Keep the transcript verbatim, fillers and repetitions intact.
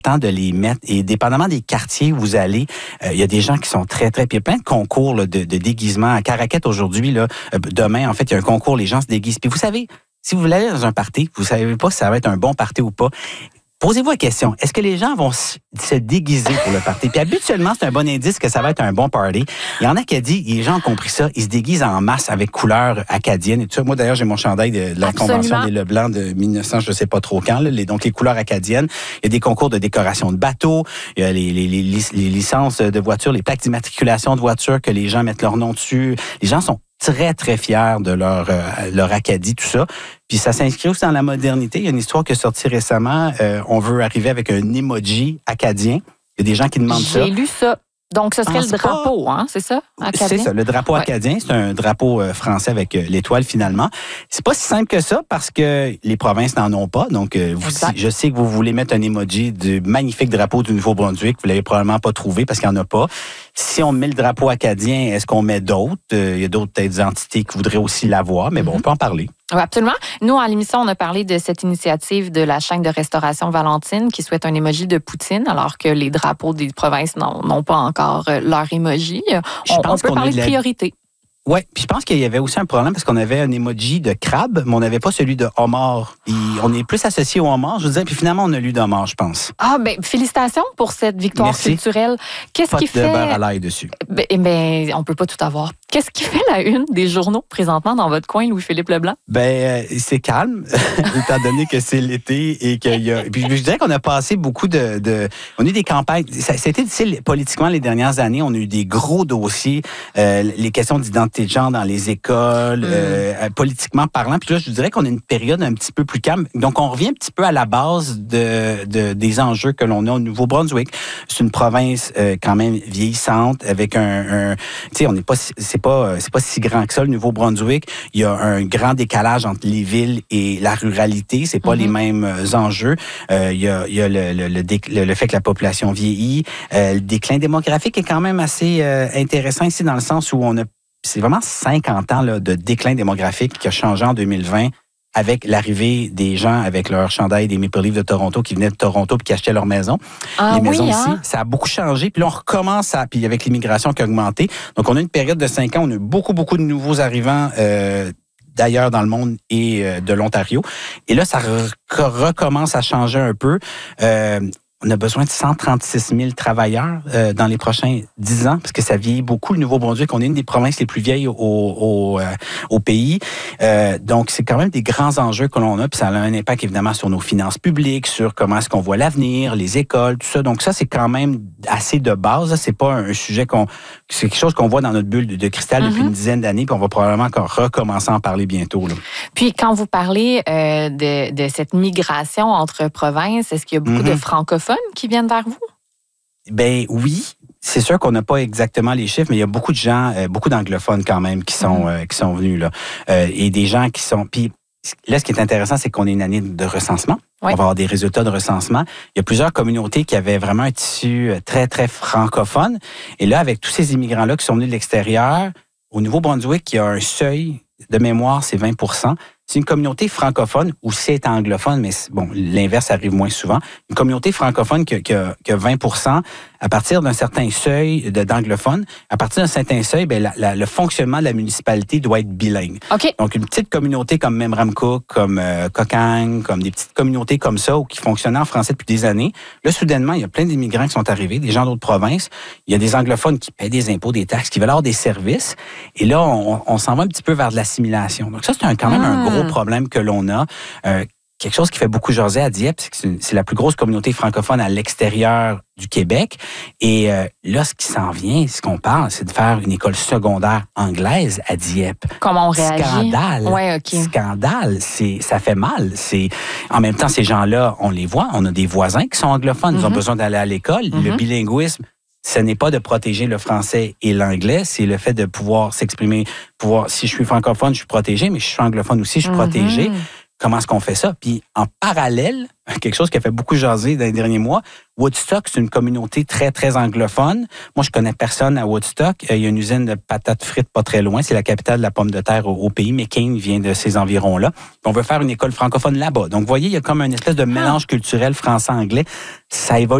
temps de les mettre. Et dépendamment des quartiers où vous allez, il euh, y a des gens qui sont très, très... Puis il y a plein de concours là, de, de déguisement. À Caraquette, aujourd'hui, là, euh, demain, en fait, il y a un concours, les gens se déguisent. Puis vous savez, si vous voulez aller dans un party, vous savez pas si ça va être un bon party ou pas. Posez-vous la question, est-ce que les gens vont se déguiser pour le party? Puis habituellement, c'est un bon indice que ça va être un bon party. Il y en a qui a dit, les gens ont compris ça, ils se déguisent en masse avec couleur acadienne et tout ça. Moi, d'ailleurs, j'ai mon chandail de, de la Absolument. Convention des Leblanc de mille neuf cents, je ne sais pas trop quand, là, les, donc les couleurs acadiennes. Il y a des concours de décoration de bateaux, il y a les, les, les, les licences de voitures, les plaques d'immatriculation de voitures que les gens mettent leur nom dessus. Les gens sont très, très fiers de leur, euh, leur Acadie, tout ça. Puis ça s'inscrit aussi dans la modernité. Il y a une histoire qui est sortie récemment. Euh, on veut arriver avec un emoji acadien. Il y a des gens qui demandent J'ai ça. J'ai lu ça. Donc, ce serait Pense le drapeau, pas... hein, c'est ça? Acadien? C'est ça, le drapeau ouais. acadien. C'est un drapeau euh, français avec euh, l'étoile, finalement. C'est pas si simple que ça parce que les provinces n'en ont pas. Donc, euh, vous, si, je sais que vous voulez mettre un emoji du magnifique drapeau du Nouveau-Brunswick. Vous l'avez probablement pas trouvé parce qu'il n'y en a pas. Si on met le drapeau acadien, est-ce qu'on met d'autres? Euh, il y a d'autres peut-être entités qui voudraient aussi l'avoir, mais bon, mm-hmm. on peut en parler. Oui, absolument. Nous, à l'émission, on a parlé de cette initiative de la chaîne de restauration Valentine qui souhaite un emoji de Poutine, alors que les drapeaux des provinces n'ont pas encore leur emoji. On, on peut parler de la... priorité. Oui, puis je pense qu'il y avait aussi un problème parce qu'on avait un emoji de crabe, mais on n'avait pas celui de homard. Puis on est plus associé au homard, je veux dire, puis finalement, on a lu d'homard, je pense. Ah, bien, félicitations pour cette victoire Merci. culturelle. Qu'est-ce qui fait... de beurre à l'ail dessus. Ben, ben, on peut pas tout avoir. Qu'est-ce qui fait la une des journaux présentement dans votre coin, Louis-Philippe Leblanc? Ben, euh, c'est calme, étant donné que c'est l'été et qu'il y a... Puis je dirais qu'on a passé beaucoup de... de... On a eu des campagnes... Ça, ça a été difficile politiquement les dernières années. On a eu des gros dossiers, euh, les questions d'identité de genre dans les écoles, mm. euh, politiquement parlant. Puis là, je dirais qu'on a une période un petit peu plus calme. Donc, on revient un petit peu à la base de, de des enjeux que l'on a au Nouveau-Brunswick. C'est une province euh, quand même vieillissante avec un... un tu sais, on n'est pas... C'est pas, c'est pas si grand que ça, le Nouveau-Brunswick. Il y a un grand décalage entre les villes et la ruralité. C'est pas mm-hmm. les mêmes enjeux. Euh, il y a, il y a le, le, le, le, le fait que la population vieillit. Euh, le déclin démographique est quand même assez euh, intéressant ici dans le sens où on a c'est vraiment cinquante ans là, de déclin démographique qui a changé en deux mille vingt avec l'arrivée des gens avec leur chandail des Maple Leafs de Toronto qui venaient de Toronto puis qui achetaient leur maison. Ah, les maisons oui, ici, hein? Ça a beaucoup changé. Puis là, on recommence à... Puis avec l'immigration qui a augmenté. Donc, on a une période de cinq ans. On a eu beaucoup, beaucoup de nouveaux arrivants euh, d'ailleurs dans le monde et euh, de l'Ontario. Et là, ça re- recommence à changer un peu. Euh, On a besoin de cent trente-six mille travailleurs euh, dans les prochains dix ans, parce que ça vieillit beaucoup, le Nouveau-Brunswick. On est une des provinces les plus vieilles au, au, euh, au pays. Euh, donc, c'est quand même des grands enjeux que l'on a, puis ça a un impact, évidemment, sur nos finances publiques, sur comment est-ce qu'on voit l'avenir, les écoles, tout ça. Donc, ça, c'est quand même assez de base. C'est pas un sujet qu'on... C'est quelque chose qu'on voit dans notre bulle de, de cristal mm-hmm. depuis une dizaine d'années, puis on va probablement encore recommencer à en parler bientôt, là. Puis, quand vous parlez euh, de, de cette migration entre provinces, est-ce qu'il y a beaucoup mm-hmm. de francophones qui viennent vers vous? Ben oui. C'est sûr qu'on n'a pas exactement les chiffres, mais il y a beaucoup de gens, euh, beaucoup d'anglophones quand même qui sont, mm-hmm. euh, qui sont venus, là. Euh, et des gens qui sont... Puis là, ce qui est intéressant, c'est qu'on est une année de recensement. Oui. On va avoir des résultats de recensement. Il y a plusieurs communautés qui avaient vraiment un tissu très, très francophone. Et là, avec tous ces immigrants-là qui sont venus de l'extérieur, au Nouveau-Brunswick, il y a un seuil de mémoire, c'est vingt pour cent. C'est une communauté francophone ou c'est anglophone, mais bon, l'inverse arrive moins souvent. Une communauté francophone qui a, qui a, qui a vingt pour cent à partir d'un certain seuil de, d'anglophones. À partir d'un certain seuil, bien, la, la, le fonctionnement de la municipalité doit être bilingue. Okay. Donc, une petite communauté comme Memramcook, comme euh, Cocagne, comme des petites communautés comme ça, ou qui fonctionnaient en français depuis des années. Là, soudainement, il y a plein d'immigrants qui sont arrivés, des gens d'autres provinces. Il y a des anglophones qui paient des impôts, des taxes, qui veulent avoir des services. Et là, on, on s'en va un petit peu vers de l'assimilation. Donc, ça, c'est un, quand même ah. un gros problème que l'on a. Euh, quelque chose qui fait beaucoup jaser à Dieppe, c'est que c'est, une, c'est la plus grosse communauté francophone à l'extérieur du Québec. Et euh, là, ce qui s'en vient, ce qu'on parle, c'est de faire une école secondaire anglaise à Dieppe. Comment on réagit? Scandale. Ouais, okay. Scandale. C'est, ça fait mal. C'est, en même temps, ces gens-là, on les voit. On a des voisins qui sont anglophones. Ils mm-hmm. ont besoin d'aller à l'école. Mm-hmm. Le bilinguisme, ce n'est pas de protéger le français et l'anglais, c'est le fait de pouvoir s'exprimer. Pouvoir, si je suis francophone, je suis protégé, mais si je suis anglophone aussi, je suis mm-hmm. protégé. comment est-ce qu'on fait ça? Puis en parallèle, quelque chose qui a fait beaucoup jaser dans les derniers mois, Woodstock, c'est une communauté très, très anglophone. Moi, je connais personne à Woodstock. Il y a une usine de patates frites pas très loin. C'est la capitale de la pomme de terre au, au pays. McCain vient de ces environs-là. On veut faire une école francophone là-bas. Donc, vous voyez, il y a comme une espèce de mélange culturel français-anglais. Ça évolue.